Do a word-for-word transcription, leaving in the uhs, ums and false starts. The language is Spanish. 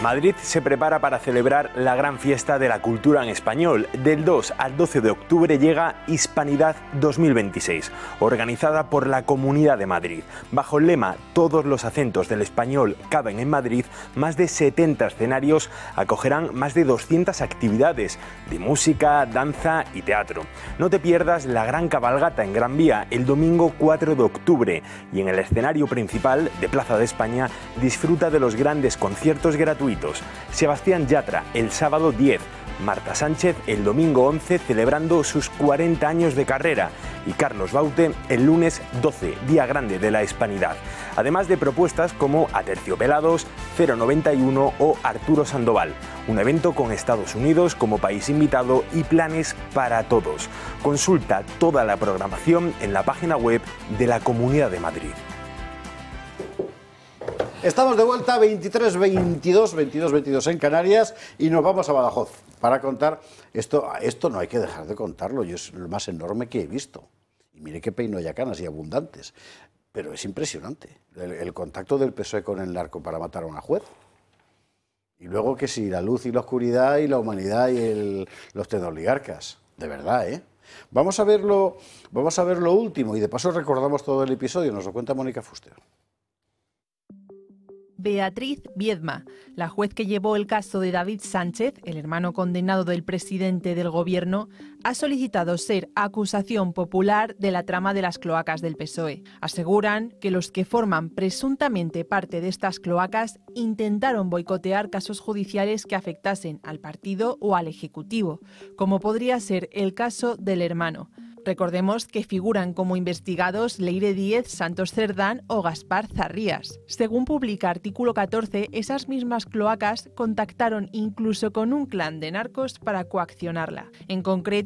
Madrid se prepara para celebrar la gran fiesta de la cultura en español. Del dos al doce de octubre llega Hispanidad dos mil veintiséis, organizada por la Comunidad de Madrid. Bajo el lema "Todos los acentos del español caben en Madrid", más de setenta escenarios acogerán más de doscientas actividades de música, danza y teatro. No te pierdas la gran cabalgata en Gran Vía el domingo cuatro de octubre y en el escenario principal de Plaza de España disfruta de los grandes conciertos gratuitos. Sebastián Yatra el sábado diez, Marta Sánchez el domingo once celebrando sus cuarenta años de carrera y Carlos Baute el lunes doce, día grande de la Hispanidad. Además de propuestas como Aterciopelados, cero noventa y uno o Arturo Sandoval. Un evento con Estados Unidos como país invitado y planes para todos. Consulta toda la programación en la página web de la Comunidad de Madrid. Estamos de vuelta, veintitrés, veintidós, veintidós, veintidós en Canarias y nos vamos a Badajoz para contar, esto, esto no hay que dejar de contarlo, yo es lo más enorme que he visto. Y mire que peino ya canas y abundantes, pero es impresionante el, el contacto del P S O E con el narco para matar a una juez. Y luego que si la luz y la oscuridad y la humanidad y el, los tecnooligarcas, de verdad, ¿eh? Vamos a verlo, vamos a ver lo último y de paso recordamos todo el episodio, nos lo cuenta Mónica Fuster. Beatriz Viedma, la juez que llevó el caso de David Sánchez, el hermano condenado del presidente del gobierno, ha solicitado ser acusación popular de la trama de las cloacas del P S O E. Aseguran que los que forman presuntamente parte de estas cloacas intentaron boicotear casos judiciales que afectasen al partido o al Ejecutivo, como podría ser el caso del hermano. Recordemos que figuran como investigados Leire Díez, Santos Cerdán o Gaspar Zarrías. Según publica Artículo catorce, esas mismas cloacas contactaron incluso con un clan de narcos para coaccionarla. En concreto,